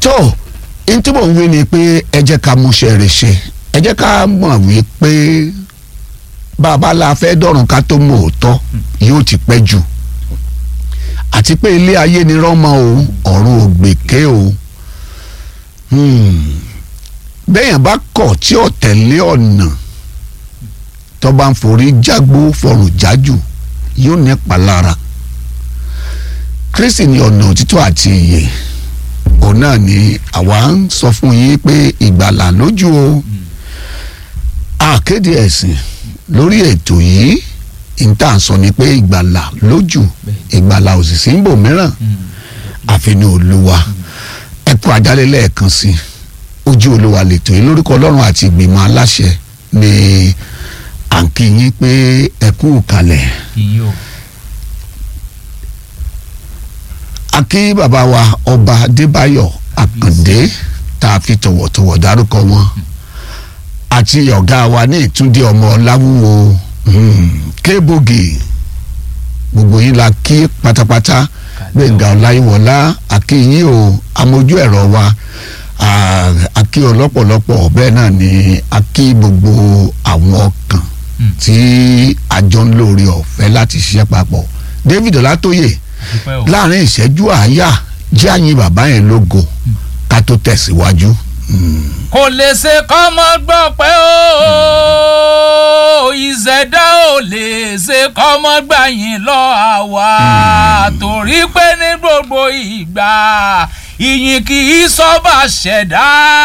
tó n tí mò ń wí ni pé ẹ jẹ́ ká múṣẹ́ rẹ̀ ṣe, ẹ jẹ́ ká mọ̀ wípé bàbá la fẹ́ dọ̀rùn ká tó mọ̀ òótọ́ yóò ti pẹ́ jù, àti pé ilé ayé ni rọ́mọ o, ọ̀run ògbèké o. Bẹ́yàn bá kọ̀ tí ò tẹ̀lé ọ̀nà tó bá ń forí jágbó fọrùn jájù yóò nípa lára. Kristi ni ọ̀nà òtítọ́ àti ìyè, òun náà ni àwa ń sọ fún yín pé ìgbàlà lójú o. Àkéde ẹ̀sìn lórí ètò yìí ìta ń sọ ni pé ìgbàlà lójú, ìgbàlà òsìsì ń bò mìíràn àfihàn Olúwa. Ẹ kú àjálẹ̀ lẹ́ẹ̀kan sí Ojú Olúwa lètò yìí lórúkọ Ọlọ́run àti ìgbìmọ̀ aláṣẹ ni à ń kí yín pé ẹ kú kalẹ̀. A kí bàbá wa Ọba Adébáyọ̀ Àkàndé tá a fi tọ̀wọ̀tọ̀wọ̀ dárúkọ wọn, àti ọ̀gá wa ní Ìtúndé ọmọ Láwúwo Kébògì, gbogbo yín la kí pátápátá. Gbẹ̀ngà Ọláyíwọlá àkíyín o, amójú ẹ̀rọ wa àkí ọlọ́pọ̀lọpọ̀, bẹ́ẹ̀ náà ni àkí gbogbo àwọn ọkàn tí àjọ ń lórí ọ̀fẹ́ láti ṣiṣẹ́ papọ̀. David Ọlátóyè, láàrin ìṣẹ́jú àáyá jẹ́ àyìn bàbá yẹn lógo ká tó tẹ̀síwájú. Kò lè ṣe kọ́mọ gbọ́ pé ó ìṣẹ̀dá ò lè ṣe kọ́mọ gbà yín lọ àwa, torí pé ní gbogbo ìgbà ìyìn kì í sọ́ba ṣẹ̀dá.